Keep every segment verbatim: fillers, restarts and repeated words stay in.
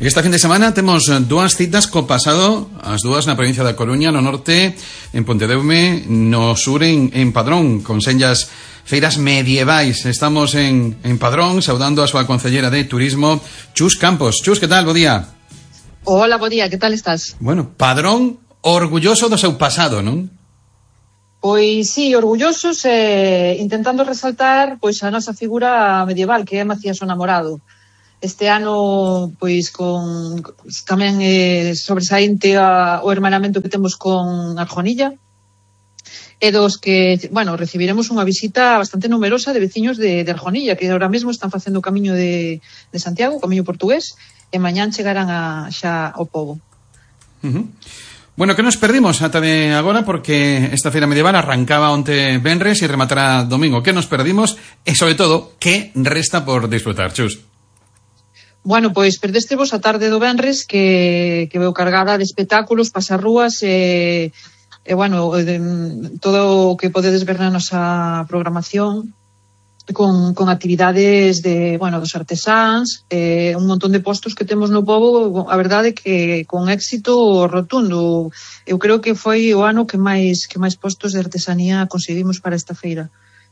E esta fin de semana temos dúas citas co pasado, as dúas na provincia da Coruña, no norte, en Pontedeume, no sur, en, en Padrón, con senllas feiras medievais. Estamos en, en Padrón, saudando a súa concellera de Turismo, Chus Campos. Chus, que tal? Bo día. Hola, bo día, que tal estás? Bueno, Padrón orgulloso do seu pasado, non? Pois sí, orgullosos e eh, intentando resaltar pois a nosa figura medieval, que é Macías o Namorado. Este ano, pois, con tamén eh, sobresaínte a, o hermanamento que temos con Arjonilla, e dos que, bueno, recibiremos unha visita bastante numerosa de veciños de, de Arjonilla, que ahora mesmo están facendo o camiño de, de Santiago, o camiño portugués, e mañán chegarán a, xa ao pobo. Uh-huh. Bueno, que nos perdimos ata de agora, porque esta feira medieval arrancaba onte venres e rematará domingo. Que nos perdimos e, sobre todo, que resta por disfrutar, Chus? Bueno, pois perdestevos a tarde do venres que, que veu cargada de espectáculos, pasarrúas e, e bueno, de, todo o que podedes ver na nosa programación con, con actividades de, bueno, dos artesáns, eh, un montón de postos que temos no pobo, a verdade que con éxito rotundo. Eu creo que foi o ano que máis que máis postos de artesanía conseguimos para esta feira.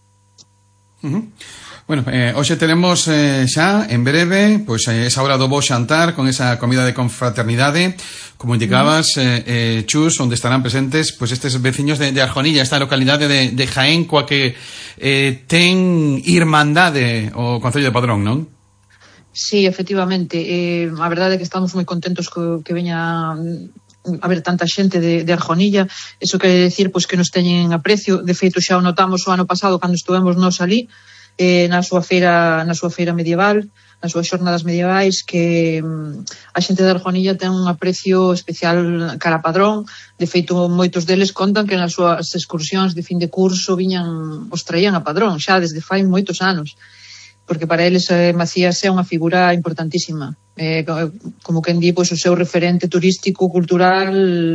Uh-huh. Bueno, eh, hoxe tenemos eh, xa, en breve, pois eh, esa hora do bo xantar con esa comida de confraternidade, como indicabas, eh, eh, Chus, onde estarán presentes pois estes veciños de, de Arjonilla, esta localidade de, de Jaén, coa que eh, ten irmandade o Concello de Padrón, non? Sí, efectivamente. Eh, a verdade é que estamos moi contentos que, que veña a ver tanta xente de, de Arjonilla. Eso quere decir pois que nos teñen aprecio. De feito, xa o notamos o ano pasado cando estuvemos nos ali, Eh, na súa feira na súa feira medieval, nas súas xornadas medievais, que mm, a xente de Arjonilla ten un aprecio especial cara a Padrón. De feito, moitos deles contan que nas súas excursións de fin de curso viñan, os traían a Padrón xa desde fai moitos anos, porque para eles eh, Macías é unha figura importantísima, eh, como quen di, pois o seu referente turístico, cultural,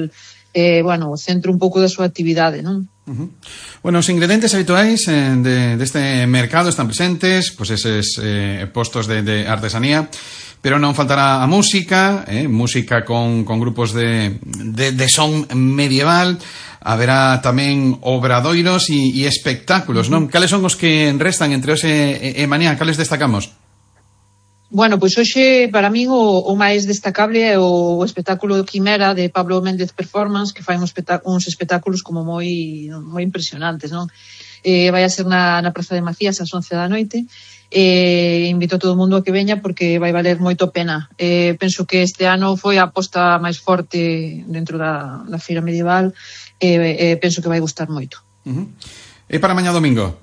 eh, bueno, o centro un pouco da súa actividade, non? Uh-huh. Bueno, os ingredientes habituais eh, de, de este mercado están presentes, pois pues eses eh, postos de, de artesanía, pero non faltará a música, eh, música con, con grupos de, de, de son medieval, haberá tamén obradoiros e, e espectáculos, non? Cales son os que restan entre hoxe e, e mañá? Cales destacamos? Bueno, pois hoxe para min o, o máis destacable é o, o espectáculo Quimera de Pablo Méndez Performance, que fai uns, espectá uns espectáculos como moi moi impresionantes, non? Eh, vai a ser na, na Praza de Macías ás once da noite. Eh, invito a todo o mundo a que veña porque vai valer moito a pena. Eh, penso que este ano foi a aposta máis forte dentro da, da feira medieval e eh, eh, penso que vai gustar moito. Uh-huh. E para mañá domingo?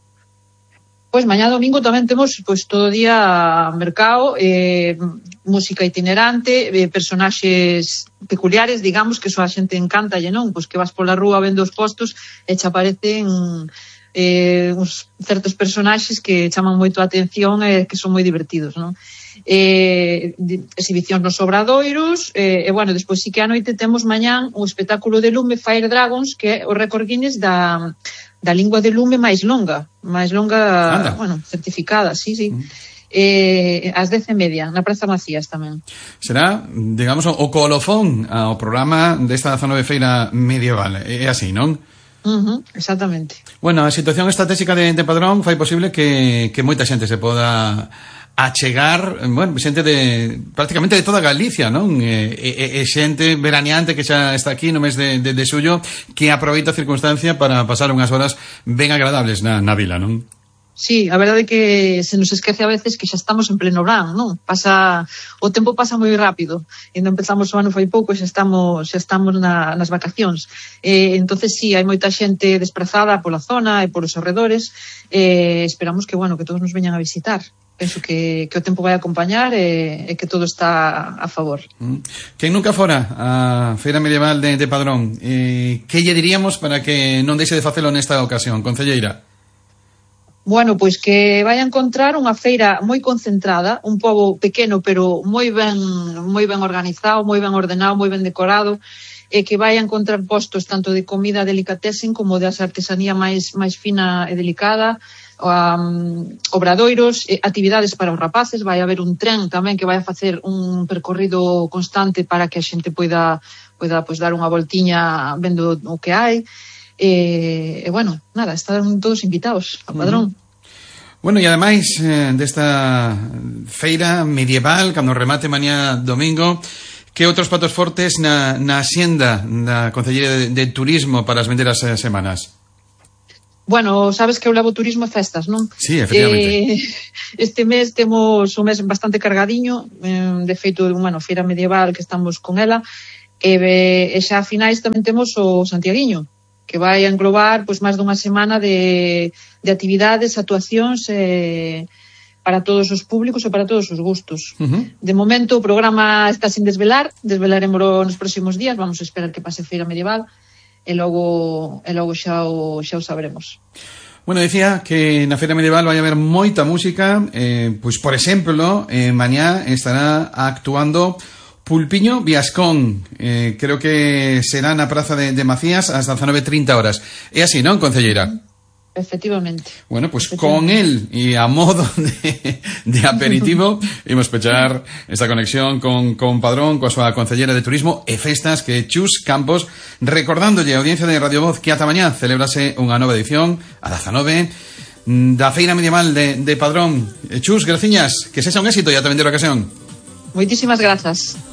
Pois mañá domingo tamén temos pois todo o día mercado, eh, música itinerante, eh, personaxes peculiares, digamos, que só a xente encanta, lle non? Pois que vas pola rúa vendo os postos e che aparecen eh, uns certos personaxes que chaman moito a atención e que son moi divertidos, non? Eh, exhibicións nos obradoiros, eh, e bueno, despois sí que a noite temos mañán un espectáculo de lume, Fire Dragons, que é o récord Guinness da da lingua de lume máis longa, máis longa, Anda. bueno, certificada, sí, sí. Mm. Eh, ás dez e media, na Praza Macías tamén. Será, digamos, o colofón ao programa desta dezanove feira medieval, é así, non? Uh-huh, exactamente. Bueno, a situación estratégica de, de Padrón fai posible que, que moita xente se poda achegar, bueno, xente de prácticamente de toda Galicia, non? E, e, e xente veraneante que xa está aquí no mes de, de, de xullo, que aproveita a circunstancia para pasar unhas horas ben agradables na, na vila, non? Sí, a verdade é que se nos esquece a veces que xa estamos en pleno verán, non? Pasa, o tempo pasa moi rápido. E non empezamos o ano fai pouco, xa estamos xa estamos na, nas vacacións. Eh, entonces sí, hai moita xente desprazada pola zona e polos arredores. Eh, esperamos que, bueno, que todos nos veñan a visitar. Penso que, que o tempo vai acompañar e, e que todo está a favor. Mm. Quen nunca fora a Feira Medieval de, de Padrón, eh, que lle diríamos para que non deixe de facelo nesta ocasión, concelleira? Bueno, pois que vai a encontrar unha feira moi concentrada, un pobo pequeno pero moi ben moi ben organizado, moi ben ordenado, moi ben decorado, e que vai a encontrar postos tanto de comida delicatessen como de artesanía máis máis fina e delicada, um, obradoiros, eh, actividades para os rapaces, vai haber un tren tamén que vai a facer un percorrido constante para que a xente poida poida pois dar unha voltiña vendo o que hai. E, e bueno, nada, están todos invitados a Padrón. Uh-huh. Bueno, e ademais eh, desta feira medieval, cando remate mañá domingo, que outros platos fortes na, na xenda da Concellería de, de Turismo para as vindeiras eh, semanas? Bueno, sabes que eu levo turismo e festas, non? Sí, efectivamente. Eh, este mes temos un mes bastante cargadiño, eh, de feito, bueno, feira medieval que estamos con ela, e, e xa a finais tamén temos o Santiaguiño, que vai a englobar pois máis dunha semana de, de actividades, actuacións eh, para todos os públicos e para todos os gustos. Uh-huh. De momento o programa está sin desvelar, desvelaremos nos próximos días, vamos a esperar que pase feira medieval e logo, e logo xa, o, xa o sabremos. Bueno, decía que na feira medieval vai haber moita música, eh, pois por exemplo, eh, mañá estará actuando Pulpiño Viascón, eh, creo que será na Praza de, de Macías ás dezanove e trinta horas. É así, non, concelleira? Efectivamente. Bueno, pues con él y a modo de, de aperitivo imos pechar esta conexión con, con Padrón, coa súa concellera de Turismo e Festas, que é Chus Campos, recordándolle a audiencia de Radio Voz que ata mañá celebrase unha nova edición a dezanove da Feira Medieval de, de Padrón. Chus, graciñas, que sexa un éxito e ata vender a ocasión. Moitísimas grazas.